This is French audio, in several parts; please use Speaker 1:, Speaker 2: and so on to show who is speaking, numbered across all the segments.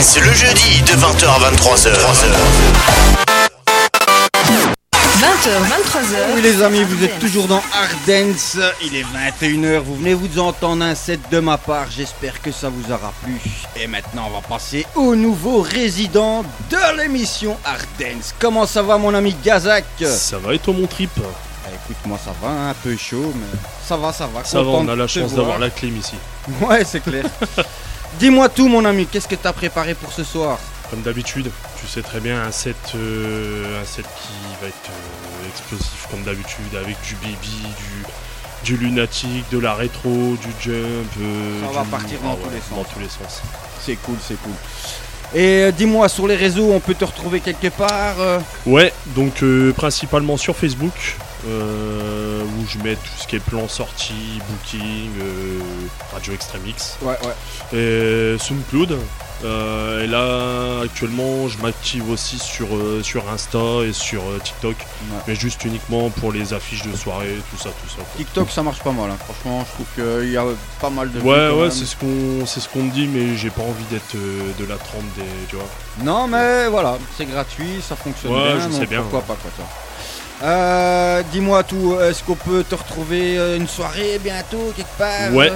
Speaker 1: Dance le jeudi de 20h à 23h.
Speaker 2: 20h, 23h.
Speaker 3: Oui les amis, vous êtes toujours dans Hard Dance, il est 21h, vous venez vous entendre un set de ma part, j'espère que ça vous aura plu. Et maintenant on va passer au nouveau résident de l'émission Hard Dance. Comment ça va mon ami Gazak?
Speaker 4: Ça va et toi mon trip?
Speaker 3: Écoute, moi ça va, un peu chaud mais ça va.
Speaker 4: Ça va, on a la chance d'avoir la clim ici.
Speaker 3: Ouais, c'est clair. Dis-moi tout mon ami, qu'est-ce que t'as préparé pour ce soir?
Speaker 4: Comme d'habitude, tu sais très bien, un set qui va être explosif comme d'habitude, avec du baby, du lunatique, de la rétro, du jump.
Speaker 3: Ça va partir dans
Speaker 4: tous les sens.
Speaker 3: C'est cool. Et dis-moi, sur les réseaux, on peut te retrouver quelque part
Speaker 4: Ouais, donc principalement sur Facebook, où je mets tout ce qui est plan sortie, booking, Radio Extremix.
Speaker 3: Ouais.
Speaker 4: Et SoundCloud. Et là, actuellement, je m'active aussi sur Insta et sur TikTok, mais juste uniquement pour les affiches de soirée, tout ça.
Speaker 3: TikTok, ça marche pas mal, hein. Franchement, je trouve qu'il y a pas mal de...
Speaker 4: Ouais, c'est ce qu'on me dit, mais j'ai pas envie d'être de la trempe des... Tu vois.
Speaker 3: Non, mais voilà, c'est gratuit, ça fonctionne bien,
Speaker 4: je sais bien,
Speaker 3: pourquoi pas, quoi, toi. Dis-moi tout, est-ce qu'on peut te retrouver une soirée bientôt quelque part?
Speaker 4: Ouais.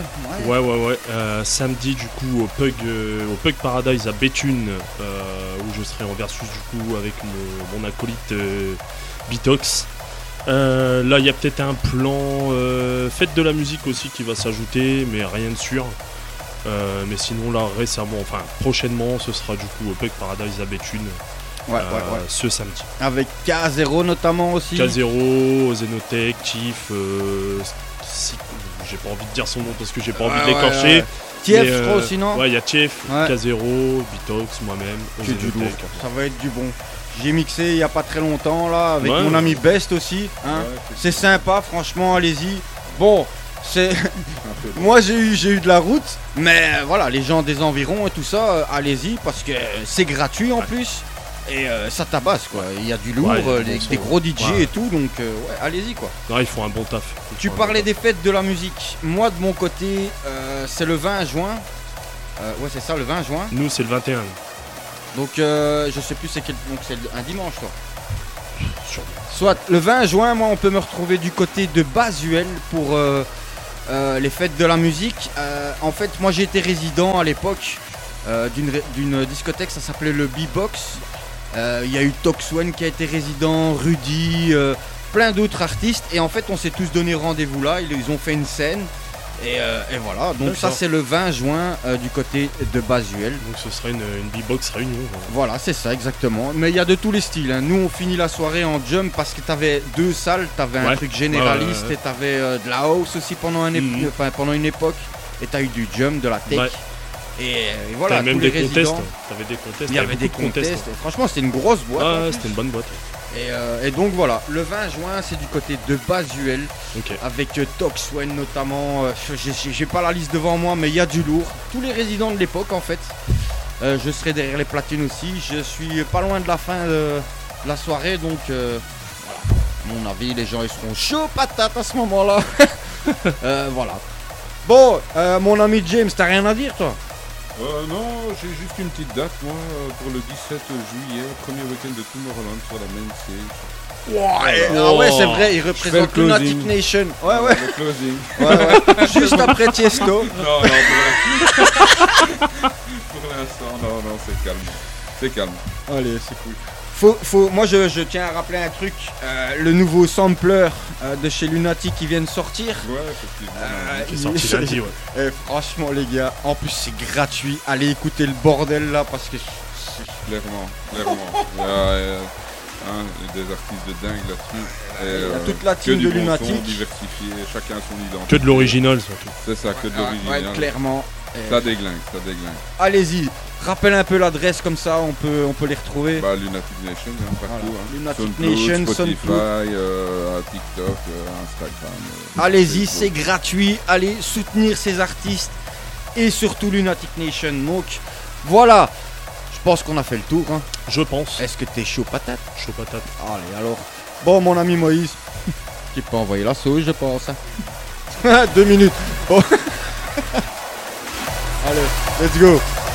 Speaker 4: Samedi du coup au Pug Paradise à Béthune, où je serai en versus du coup avec mon acolyte Bitox. Là il y a peut-être un plan fête de la musique aussi qui va s'ajouter, mais rien de sûr. Mais sinon là prochainement ce sera du coup au Pug Paradise à Béthune. Ouais. Ce samedi.
Speaker 3: Avec K0 notamment aussi.
Speaker 4: K0, Zenotech, Tiff, j'ai pas envie de dire son nom parce que j'ai pas envie de l'écorcher.
Speaker 3: TF je crois aussi, non?
Speaker 4: Ouais, il y a TF, K0, Bitox, moi-même,
Speaker 3: Zenotech. Ça va être du bon. J'ai mixé il y a pas très longtemps là avec mon ami Best aussi. Hein. C'est sympa, franchement, allez-y. Bon, c'est moi j'ai eu de la route, mais voilà, les gens des environs et tout ça, allez-y parce que c'est gratuit en plus. Et ça tabasse quoi, il y a du lourd, des gros DJ et tout, donc allez-y quoi.
Speaker 4: Non, ils font un bon taf.
Speaker 3: Tu parlais des fêtes de la musique. Moi de mon côté, c'est le 20 juin. Ouais c'est ça, le 20 juin.
Speaker 4: Nous c'est le 21.
Speaker 3: Donc je sais plus c'est quel, donc c'est un dimanche quoi. Soit le 20 juin, moi on peut me retrouver du côté de Bazuel pour les fêtes de la musique. En fait moi j'ai été résident à l'époque d'une discothèque, ça s'appelait le B-Box. Il y a eu Toxwen qui a été résident, Rudy, plein d'autres artistes. Et en fait, on s'est tous donné rendez-vous là. Ils ont fait une scène. Et voilà. Donc, ça, c'est le 20 juin du côté de Bazuel.
Speaker 4: Donc, ce sera une B-Box réunion.
Speaker 3: Voilà, c'est ça, exactement. Mais il y a de tous les styles. Hein. Nous, on finit la soirée en jump parce que t'avais deux salles. T'avais un truc généraliste et t'avais de la house aussi pendant une époque. Et t'as eu du jump, de la tech. Ouais. Et voilà,
Speaker 4: t'avais même
Speaker 3: des
Speaker 4: contests.
Speaker 3: Il y avait des contests. Franchement, c'était une grosse boîte.
Speaker 4: Ah, c'était une bonne boîte.
Speaker 3: Et donc voilà, le 20 juin, c'est du côté de Bazuel. Avec Toxwen notamment. J'ai pas la liste devant moi, mais il y a du lourd. Tous les résidents de l'époque en fait. Je serai derrière les platines aussi. Je suis pas loin de la fin de la soirée, donc voilà. À mon avis, les gens ils seront chauds patates à ce moment-là. Voilà. Bon, mon ami James, t'as rien à dire toi?
Speaker 5: Non, j'ai juste une petite date, moi, pour le 17 juillet, premier week-end de Tomorrowland sur la main stage.
Speaker 3: Ouais, c'est vrai, il représente Lunatic Nation. Ouais.
Speaker 5: Le closing.
Speaker 3: Juste après Tiesto.
Speaker 5: Non, pour l'instant, non, c'est calme.
Speaker 3: Allez, c'est cool. Moi je tiens à rappeler un truc, le nouveau sampler de chez Lunatic qui vient de sortir.
Speaker 5: Ouais,
Speaker 4: qui est sorti lundi,
Speaker 3: Et franchement les gars, en plus c'est gratuit, allez écouter le bordel là parce que...
Speaker 5: Clairement. Il y a des artistes de dingue là-dessus.
Speaker 3: Il y a toute la team de Lunatic.
Speaker 5: Diversifié, chacun son identité.
Speaker 4: Que de l'original surtout.
Speaker 5: C'est ça, que de l'original.
Speaker 3: Ouais, clairement.
Speaker 5: Ça déglingue.
Speaker 3: Allez-y, rappelle un peu l'adresse comme ça, on peut les retrouver.
Speaker 5: Lunatic Nation, partout.
Speaker 3: Voilà. Lunatic
Speaker 5: SoundCloud,
Speaker 3: Nation,
Speaker 5: Spotify, TikTok, Instagram.
Speaker 3: Allez-y, c'est gratuit, allez soutenir ces artistes et surtout Lunatic Nation. Donc voilà, je pense qu'on a fait le tour. Hein.
Speaker 4: Je pense.
Speaker 3: Est-ce que t'es chaud patate?
Speaker 4: Chaud patate.
Speaker 3: Allez alors. Bon mon ami Moïse, tu peux envoyer la sauce je pense. 2 minutes. Bon. Allez, let's go.